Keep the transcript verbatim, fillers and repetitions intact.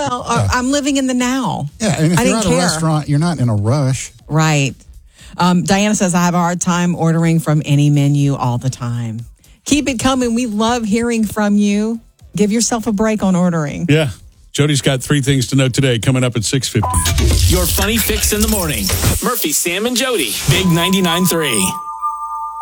Well, uh, I'm living in the now. Yeah, and if I you're didn't at a care. restaurant, you're not in a rush. Right. Um, Diana says, I have a hard time ordering from any menu all the time. Keep it coming. We love hearing from you. Give yourself a break on ordering. Yeah. Jody's got three things to know today coming up at six fifty. Your funny fix in the morning. Murphy, Sam, and Jody. Big ninety-nine point three.